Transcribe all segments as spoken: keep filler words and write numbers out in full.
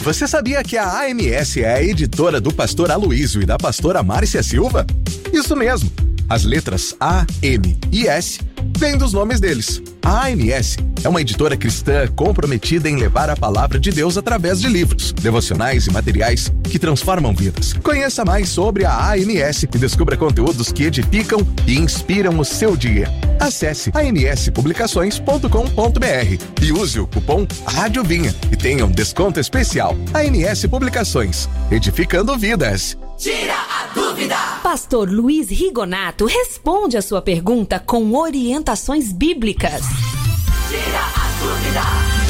você sabia que a A M S é a editora do pastor Aloísio e da pastora Márcia Silva? Isso mesmo. As letras A, M e S vêm dos nomes deles. A A M S é uma editora cristã comprometida em levar a palavra de Deus através de livros, devocionais e materiais que transformam vidas. Conheça mais sobre a A M S e descubra conteúdos que edificam e inspiram o seu dia. Acesse a m s publicações ponto com ponto b r e use o cupom Rádio Vinha e tenha um desconto especial. A M S Publicações, edificando vidas. Tira a dúvida! Pastor Luiz Rigonato responde a sua pergunta com orientações bíblicas. Tira a dúvida!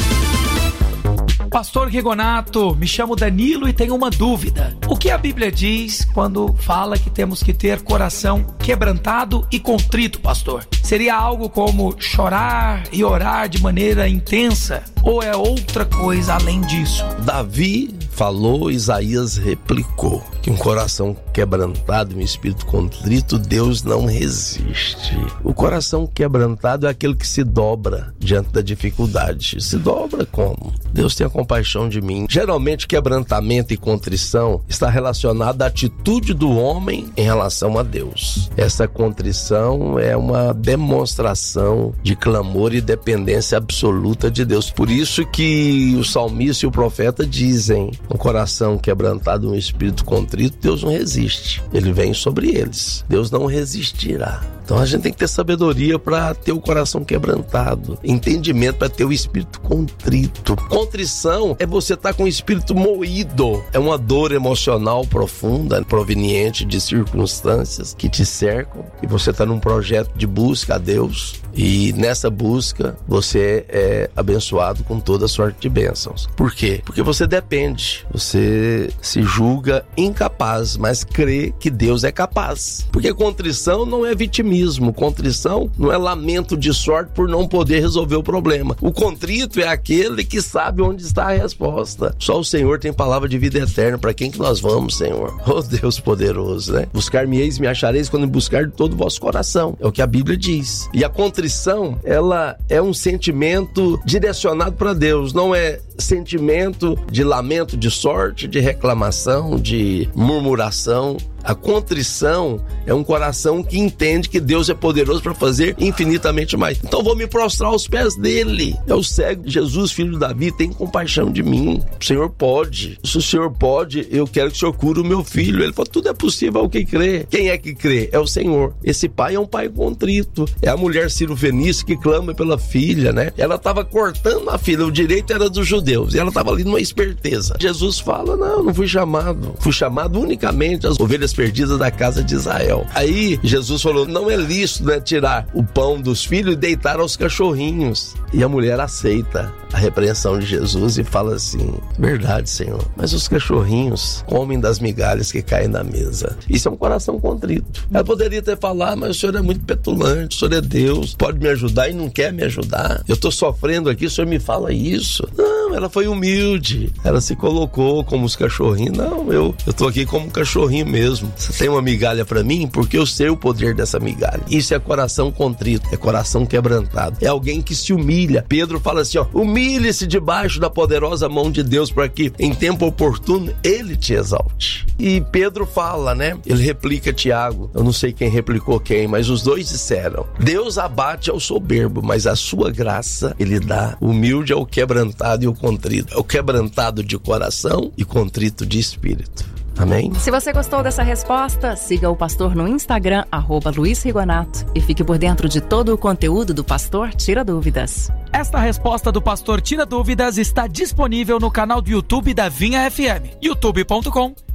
Pastor Rigonato, me chamo Danilo e tenho uma dúvida. O que a Bíblia diz quando fala que temos que ter coração quebrantado e contrito, pastor? Seria algo como chorar e orar de maneira intensa? Ou é outra coisa além disso? Davi falou, Isaías replicou, que um coração quebrantado e um espírito contrito, Deus não resiste. O coração quebrantado é aquele que se dobra diante da dificuldade. Se dobra como? Deus tem a compaixão de mim. Geralmente, quebrantamento e contrição está relacionado à atitude do homem em relação a Deus. Essa contrição é uma demonstração de clamor e dependência absoluta de Deus. Por isso que o salmista e o profeta dizem: um coração quebrantado e um espírito contrito, Deus não resiste. Ele vem sobre eles. Deus não resistirá. Então a gente tem que ter sabedoria para ter o coração quebrantado, entendimento para ter o espírito contrito. Contrição é você estar com o espírito moído. É uma dor emocional profunda, proveniente de circunstâncias que te cercam, e você está num projeto de busca a Deus, e nessa busca você é abençoado com toda a sorte de bênçãos. Por quê? Porque você depende, você se julga incapaz, mas crê que Deus é capaz. Porque contrição não é vitimismo, contrição não é lamento de sorte por não poder resolver o problema. O contrito é aquele que sabe onde está a resposta. Só o Senhor tem palavra de vida eterna. Para quem que nós vamos, Senhor? Oh, Deus poderoso, né? Buscar-me-eis, me achareis quando me buscar de todo o vosso coração. É o que a Bíblia diz. E a contrição, ela é um sentimento direcionado para Deus, não é sentimento de lamento de sorte, de reclamação, de murmuração. A contrição é um coração que entende que Deus é poderoso para fazer infinitamente mais. Então vou me prostrar aos pés dele. É o cego, Jesus, filho de Davi, tem compaixão de mim. O Senhor pode. Se o Senhor pode, eu quero que o Senhor cure o meu filho. Ele falou: tudo é possível ao que crê. Quem é que crê? É o Senhor. Esse pai é um pai contrito. É a mulher Cirofenice que clama pela filha, né? Ela estava cortando a filha. O direito era dos judeus. E ela estava ali numa esperteza. Jesus fala: não, não fui chamado. Fui chamado unicamente as ovelhas perdidas da casa de Israel. Aí Jesus falou: não é lícito, né, tirar o pão dos filhos e deitar aos cachorrinhos. E a mulher aceita a repreensão de Jesus e fala assim: verdade, Senhor, mas os cachorrinhos comem das migalhas que caem na mesa. Isso é um coração contrito. Ela poderia até falar: mas o Senhor é muito petulante, o Senhor é Deus, pode me ajudar e não quer me ajudar. Eu estou sofrendo aqui, o Senhor me fala isso. Não, ela foi humilde. Ela se colocou como os cachorrinhos. Não, eu eu tô aqui como um cachorrinho mesmo. Você tem uma migalha para mim? Porque eu sei o poder dessa migalha. Isso é coração contrito, é coração quebrantado. É alguém que se humilha. Pedro fala assim, ó: humilhe-se debaixo da poderosa mão de Deus para que em tempo oportuno ele te exalte. E Pedro fala, né? Ele replica Tiago. Eu não sei quem replicou quem, mas os dois disseram: Deus abate ao soberbo, mas a sua graça ele dá humilde ao quebrantado e o contrito. O quebrantado de coração e contrito de espírito. Amém? Se você gostou dessa resposta, siga o pastor no Instagram, arroba Luiz Rigonato, e fique por dentro de todo o conteúdo do Pastor Tira Dúvidas. Esta resposta do Pastor Tira Dúvidas está disponível no canal do YouTube da Vinha F M, youtube ponto com